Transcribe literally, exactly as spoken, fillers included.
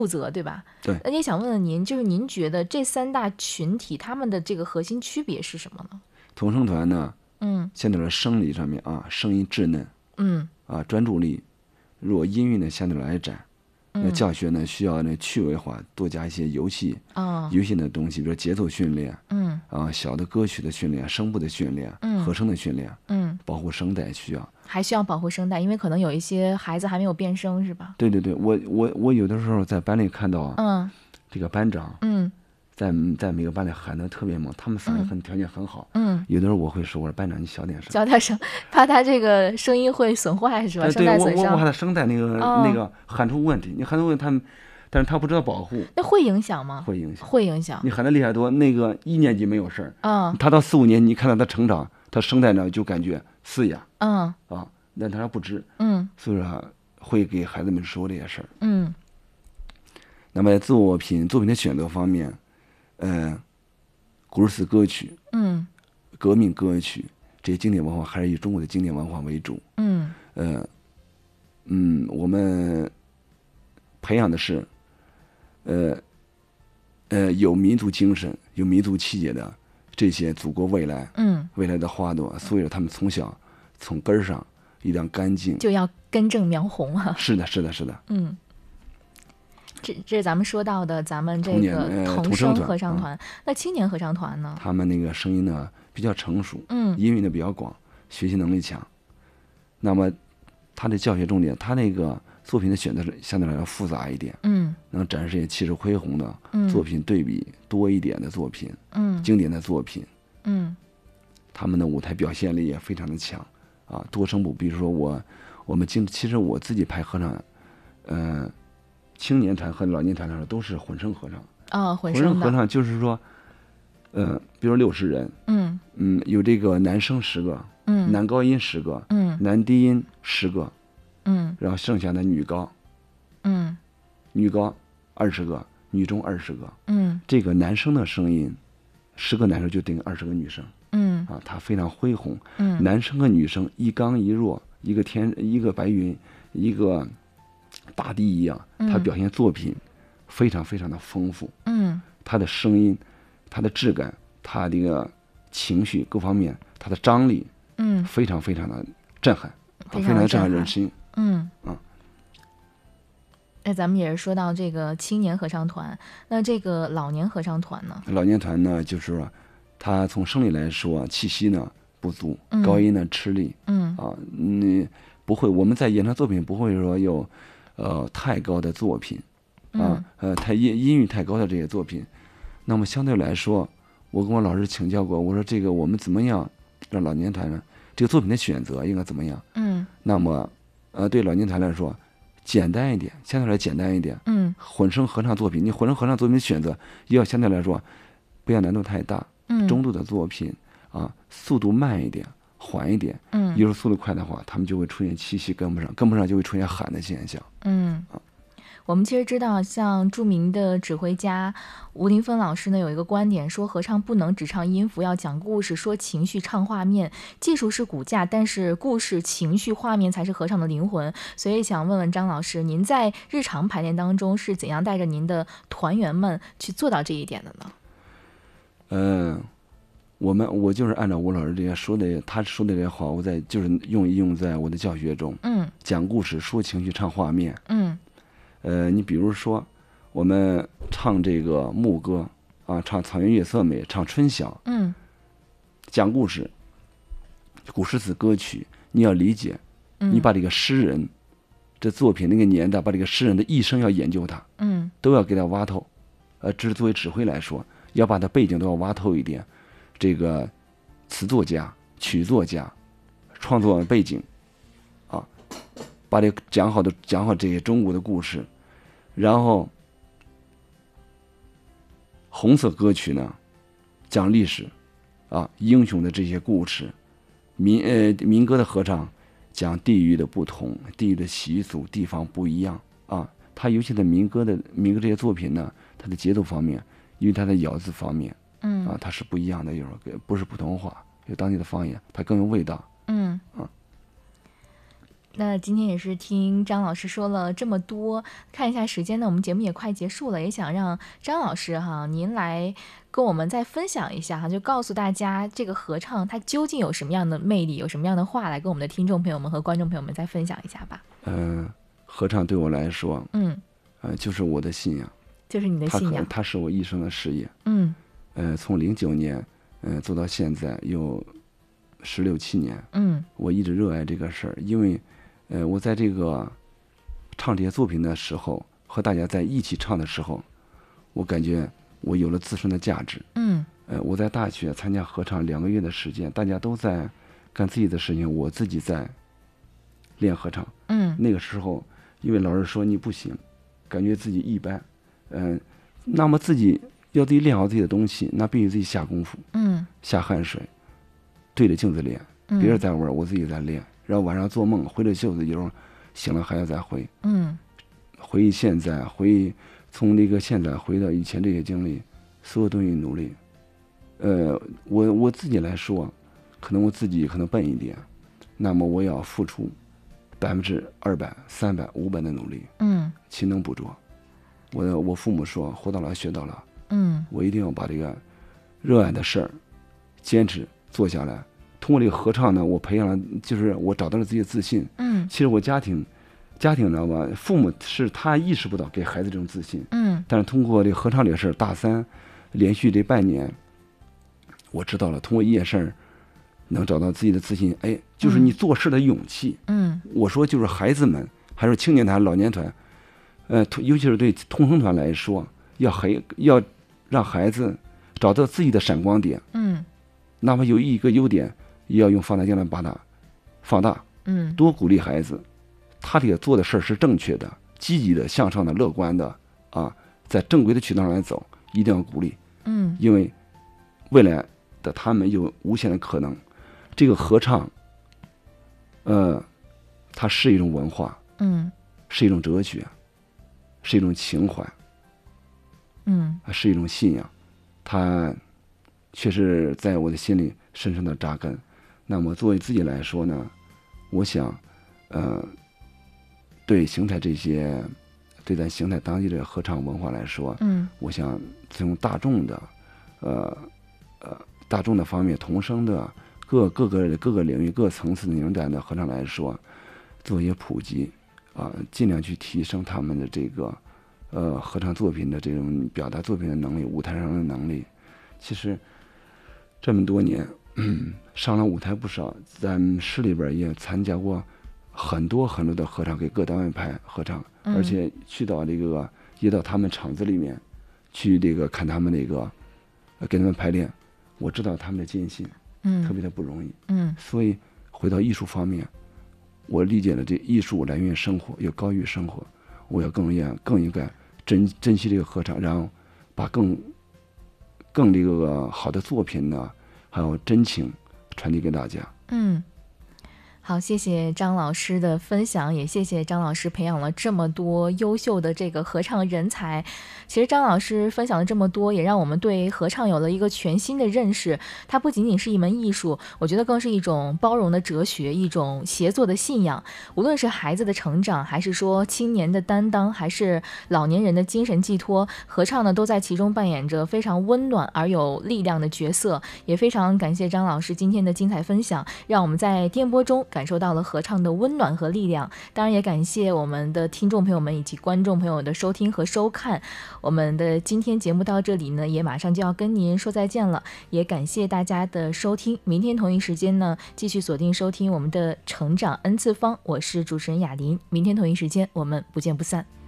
负责，对吧？ 对。 那也想问问您，就是您觉得这三大群体他们的这个核心区别是什么呢？ 童声团呢， 嗯， 相对来说生理上面啊，声音稚嫩， 嗯， 啊，专注力弱，音域呢相对来窄。那教学呢需要呢趣味化，多加一些游戏， 哦， 游戏的东西，比如节奏训练， 嗯， 啊，小的歌曲的训练，声部的训练， 嗯和声的训练， 嗯， 保护声带需要。 还需要保护声带，因为可能有一些孩子还没有变声，是吧？ 对对对，我我我有的时候在班里看到， 嗯， 这个班长， 嗯， 在在每个班里喊得特别猛，他们嗓音很条件很好， 嗯， 有的时候我会说，我说班长你小点声， 小点声，怕他这个声音会损坏，是吧？ 哎， 声对我带损伤。 我我怕他声带那个、 哦那个喊出问题，你喊出问题他们，但是他不知道保护， 那会影响吗？ 会影响。 会影响。 你喊的厉害多，那个一年级没有事儿， 嗯他到四五年级，你看到他成长，他声带呢就感觉嘶哑嗯啊，但他不知， 嗯所以说会给孩子们说这些事儿。 嗯那么在作品作品的选择方面，呃，古诗词歌曲、 嗯革命歌曲这些经典文化，还是以中国的经典文化为主。 嗯呃，嗯，我们培养的是，呃，呃，有民族精神、有民族气节的这些祖国未来嗯， 未来的花朵，所以说他们从小从根儿上一定要干净。 就要根正苗红啊。 是的，是的，是的。 嗯，这这是咱们说到的咱们这童年个呃童声童声团啊合唱团。那青年合唱团呢？ 他们那个声音呢比较成熟， 嗯音域呢比较广，学习能力强。那么他的教学重点，他那个作品的选择是相对来说复杂一点， 嗯能展示一些气势恢宏的嗯作品，对比多一点的作品， 嗯经典的作品。 嗯他们的舞台表现力也非常的强啊，多声部，比如说我我们经其实我自己排合唱，呃，青年团和老年团来说都是混声合唱。 哦，混混声声的。 合唱就是说，呃，比如六十人， 嗯嗯，有这个男生十个， 嗯男高音十个， 嗯男低音十个， 嗯然后剩下的女高， 嗯女高二十个，女中二十个。 嗯这个男生的声音，十个男生就等于二十个女生嗯啊，它非常恢宏。 嗯男生和女生一刚一弱，一个天一个白云，一个大地一样，他表现作品非常非常的丰富。 嗯他的声音，他的质感，他这个情绪各方面，他的张力嗯非常非常的震撼，啊非常的非常震撼震撼人心。 嗯啊。 那咱们也是说到这个青年合唱团，那这个老年合唱团呢？ 老年团呢，就是说他从生理来说，气息呢不足， 嗯高音呢吃力嗯啊，你不会，我们在演唱作品不会说有呃太高的作品啊，呃太音音域太高的这些作品。那么相对来说，我跟我老师请教过，我说这个我们怎么样让老年团呢？这个作品的选择应该怎么样？ 嗯那么呃对老年团来说，简单一点，相对来简单一点。 嗯混声合唱作品，你混声合唱作品的选择也要相对来说不要难度太大， 嗯中度的作品啊，速度慢一点，缓一点。 嗯有时候速度快的话，他们就会出现气息跟不上，跟不上就会出现喊的现象。 嗯，我们其实知道，像著名的指挥家吴林峰老师呢，有一个观点说，合唱不能只唱音符，要讲故事、说情绪、唱画面。技术是骨架，但是故事、情绪、画面才是合唱的灵魂。所以想问问张老师，您在日常排练当中是怎样带着您的团员们去做到这一点的呢？ 嗯、我们我就是按照吴老师这些说的，他说的这些话，我在就是用一用在我的教学中， 嗯讲故事、说情绪、唱画面。 嗯呃，你比如说，我们唱这个牧歌啊，唱草原月色美，唱春晓， 嗯讲故事，古诗词歌曲，你要理解， 嗯， 你把这个诗人这作品那个年代，把这个诗人的一生要研究他， 嗯都要给他挖透。呃，这是作为指挥来说，要把他背景都要挖透一点。这个词作家、曲作家、创作背景，啊，把这个讲好的讲好这些中国的故事，然后红色歌曲呢，讲历史，啊，英雄的这些故事，民呃民歌的合唱讲地域的不同，地域的习俗，地方不一样啊。它尤其在民歌的民歌这些作品呢，它的节奏方面，因为它的咬字方面嗯啊，它是不一样的，有时候不是普通话，有当地的方言，它更有味道。 嗯啊那今天也是听张老师说了这么多，看一下时间呢，我们节目也快结束了，也想让张老师哈您来跟我们再分享一下哈，就告诉大家这个合唱它究竟有什么样的魅力，有什么样的话来跟我们的听众朋友们和观众朋友们再分享一下吧。 嗯、呃，合唱对我来说， 嗯， 呃，就是我的信仰， 就是你的信仰， 它它是我一生的事业。 嗯， 呃，从零九年，呃，做到现在有十六七年， 嗯， 我一直热爱这个事儿，因为。呃，我在这个唱这些作品的时候，和大家在一起唱的时候，我感觉我有了自身的价值。 嗯， 呃，我在大学参加合唱两个月的时间，大家都在干自己的事情，我自己在练合唱。 嗯， 那个时候，因为老师说你不行，感觉自己一般，嗯、呃，那么自己要自己练好自己的东西，那必须自己下功夫， 嗯， 下汗水，对着镜子练，别人在玩，我自己在练。然后晚上做梦，回了袖子，有时候醒了还要再回， 嗯， 回忆现在，回忆从这个现在回到以前这些经历，所有东西努力。呃，我我自己来说，可能我自己可能笨一点，那么我要付出百分之二百、三百、五百的努力， 嗯， 勤能补拙。我我父母说，活到老学到老， 嗯， 我一定要把这个热爱的事儿坚持做下来。通过这个合唱呢，我培养了，就是我找到了自己的自信。 嗯， 其实我家庭，家庭你知道吧？父母是他意识不到给孩子这种自信。 嗯， 但是通过这个合唱这个事儿，大三连续这半年，我知道了，通过一件事儿能找到自己的自信。哎，就是你做事的勇气。 嗯， 我说就是孩子们，还是青年团、老年团，呃，尤其是对童声团来说，要孩要让孩子找到自己的闪光点。 嗯， 哪怕有一个优点，也要用放大镜来把它放大。 嗯， 多鼓励孩子，他这个做的事儿是正确的、积极的、向上的、乐观的啊，在正规的渠道上来走，一定要鼓励。 嗯， 因为未来的他们有无限的可能。这个合唱，呃，它是一种文化， 嗯， 是一种哲学，是一种情怀， 嗯， 是一种信仰，它确实在我的心里深深的扎根。那么作为自己来说呢，我想，呃，对邢台这些，对咱邢台当地的合唱文化来说， 嗯， 我想从大众的，呃，呃，大众的方面，童声的各各个各个领域、各层次的影展的合唱来说，做一些普及，啊、呃，尽量去提升他们的这个，呃，合唱作品的这种表达作品的能力、舞台上的能力。其实这么多年。嗯，上了舞台不少，咱市里边也参加过很多很多的合唱，给各单位排合唱， 嗯、 而且去到这个也到他们厂子里面去这个看他们那个给他们排练，我知道他们的艰辛， 嗯， 特别的不容易， 嗯， 所以回到艺术方面，我理解了这艺术来源于生活，要高于生活，我要更应更应该珍珍惜这个合唱，然后把更更这个好的作品呢。还有真情传递给大家。 嗯，好，谢谢张老师的分享，也谢谢张老师培养了这么多优秀的这个合唱人才。其实张老师分享了这么多，也让我们对合唱有了一个全新的认识。它不仅仅是一门艺术，我觉得更是一种包容的哲学，一种协作的信仰。无论是孩子的成长，还是说青年的担当，还是老年人的精神寄托，合唱呢都在其中扮演着非常温暖而有力量的角色。也非常感谢张老师今天的精彩分享，让我们在电波中感受到了合唱的温暖和力量。当然也感谢我们的听众朋友们以及观众朋友的收听和收看。我们的今天节目到这里呢，也马上就要跟您说再见了，也感谢大家的收听。明天同一时间呢，继续锁定收听我们的成长 N 次方，我是主持人雅琳。明天同一时间我们不见不散。